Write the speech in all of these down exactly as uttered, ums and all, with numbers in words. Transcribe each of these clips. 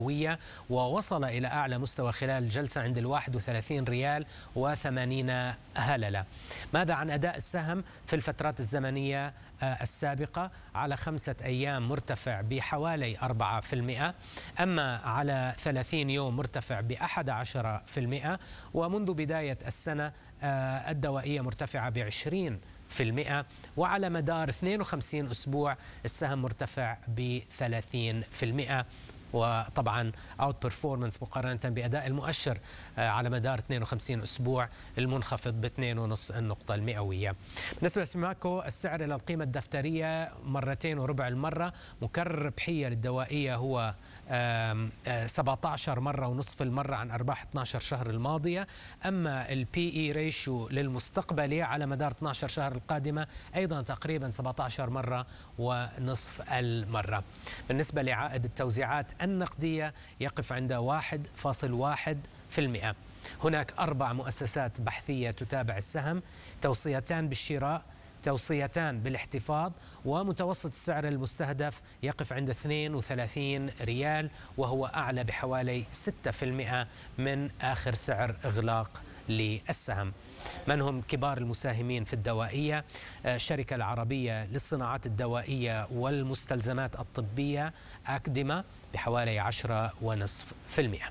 ووصل إلى أعلى مستوى خلال الجلسة عند الواحد وثلاثين ريال وثمانين هللة. ماذا عن أداء السهم في الفترات الزمنية السابقة؟ على خمسة أيام مرتفع بحوالي أربعة بالمئة، أما على ثلاثين يوم مرتفع بأحد عشر بالمئة، ومنذ بداية السنة الدوائية مرتفعة بعشرين في المئة، وعلى مدار اثنين وخمسين أسبوع السهم مرتفع بثلاثين في المئة، وطبعا اوت بيرفورمانس مقارنة بأداء المؤشر على مدار اثنين وخمسين أسبوع المنخفض ب اثنين فاصلة خمسة النقطة المئوية. بالنسبة لسماكو السعر إلى القيمة الدفترية مرتين وربع المرة، مكرر ربحية للدوائية هو سبعة عشر مرة ونصف المرة عن أرباح اثني عشر شهر الماضية، أما البي إي ريشيو للمستقبلي على مدار اثني عشر شهر القادمة أيضا تقريبا سبعة عشر مرة ونصف المرة. بالنسبة لعائد التوزيعات النقدية يقف عند واحد فاصلة واحد بالمئة. هناك أربع مؤسسات بحثية تتابع السهم، توصيتان بالشراء، توصيتان بالاحتفاظ، ومتوسط السعر المستهدف يقف عند اثنين وثلاثين ريال، وهو أعلى بحوالي ستة بالمئة من آخر سعر إغلاق للسهم. من هم كبار المساهمين في الدوائية؟ الشركة العربية للصناعات الدوائية والمستلزمات الطبية أكدما بحوالي عشرة ونصف في المئة.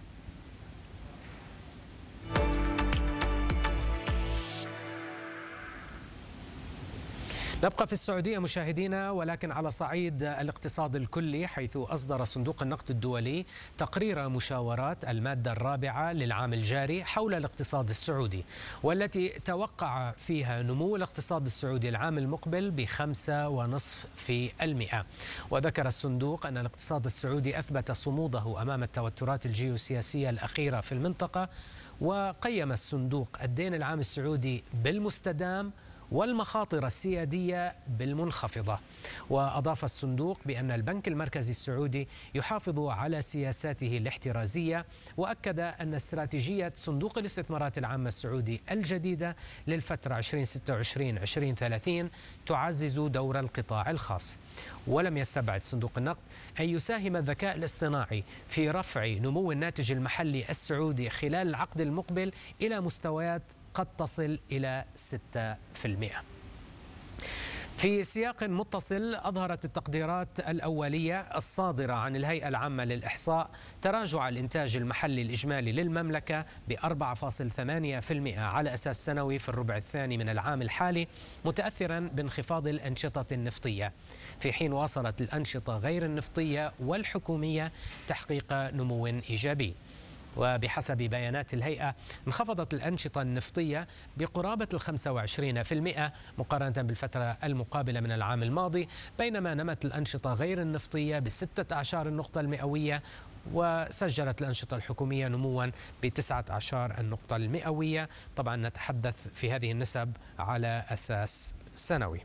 نبقى في السعودية مشاهدينا، ولكن على صعيد الاقتصاد الكلي، حيث أصدر صندوق النقد الدولي تقرير مشاورات المادة الرابعة للعام الجاري حول الاقتصاد السعودي، والتي توقع فيها نمو الاقتصاد السعودي العام المقبل بخمسة ونصف في المئة. وذكر الصندوق أن الاقتصاد السعودي أثبت صموده أمام التوترات الجيوسياسية الأخيرة في المنطقة، وقيم الصندوق الدين العام السعودي بالمستدام والمخاطر السيادية بالمنخفضة. وأضاف الصندوق بأن البنك المركزي السعودي يحافظ على سياساته الاحترازية، وأكد أن استراتيجية صندوق الاستثمارات العامة السعودي الجديدة للفترة ألفين وستة وعشرين ألفين وثلاثين تعزز دور القطاع الخاص. ولم يستبعد صندوق النقد أن يساهم الذكاء الاصطناعي في رفع نمو الناتج المحلي السعودي خلال العقد المقبل إلى مستويات قد تصل إلى ستة بالمئة. في سياق متصل، أظهرت التقديرات الأولية الصادرة عن الهيئة العامة للإحصاء تراجع الإنتاج المحلي الإجمالي للمملكة ب أربعة فاصلة ثمانية بالمئة على أساس سنوي في الربع الثاني من العام الحالي، متأثرا بانخفاض الأنشطة النفطية، في حين واصلت الأنشطة غير النفطية والحكومية تحقيق نمو إيجابي. وبحسب بيانات الهيئة انخفضت الأنشطة النفطية بقرابة الخمسة وعشرين بالمئة مقارنة بالفترة المقابلة من العام الماضي، بينما نمت الأنشطة غير النفطية بستة عشر النقطة المئوية، وسجلت الأنشطة الحكومية نموا بتسعة عشر النقطة المئوية. طبعا نتحدث في هذه النسب على أساس سنوي.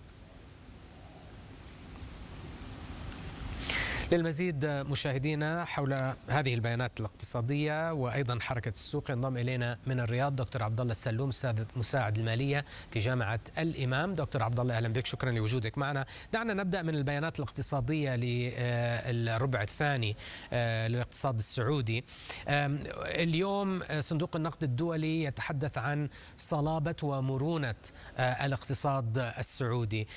للمزيد مشاهدينا حول هذه البيانات الاقتصادية وأيضا حركة السوق، ينضم إلينا من الرياض دكتور عبد الله السلوم، أستاذ مساعد المالية في جامعة الإمام. دكتور عبد الله أهلا بك، شكرا لوجودك معنا. دعنا نبدأ من البيانات الاقتصادية للربع الثاني للاقتصاد السعودي. اليوم صندوق النقد الدولي يتحدث عن صلابة ومرونة الاقتصاد السعودي.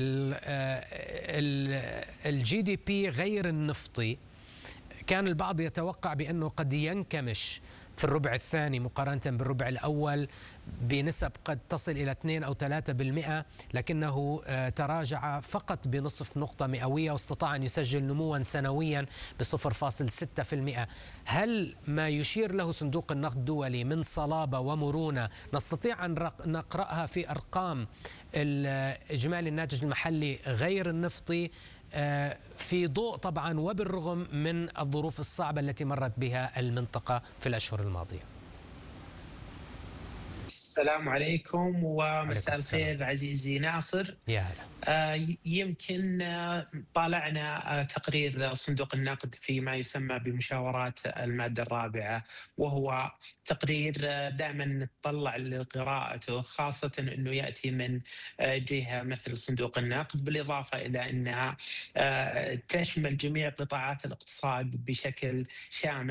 الجي دي بي غير النفطي كان البعض يتوقع بأنه قد ينكمش في الربع الثاني مقارنة بالربع الأول بنسب قد تصل إلى اثنين أو ثلاثة بالمئة، لكنه تراجع فقط بنصف نقطة مئوية واستطاع أن يسجل نموا سنويا ب صفر فاصلة ستة بالمئة. هل ما يشير له صندوق النقد الدولي من صلابة ومرونة نستطيع أن نقرأها في أرقام إجمالي الناتج المحلي غير النفطي في ضوء طبعا وبالرغم من الظروف الصعبة التي مرت بها المنطقة في الأشهر الماضية؟ السلام عليكم ومساء الخير عزيزي ناصر. يا هلا. آه يمكن آه طالعنا آه تقرير صندوق النقد فيما يسمى بمشاورات المادة الرابعة، وهو تقرير آه دائما نتطلع لقراءته، خاصة أنه يأتي من آه جهة مثل صندوق النقد، بالإضافة إلى أنها آه تشمل جميع قطاعات الاقتصاد بشكل شامل.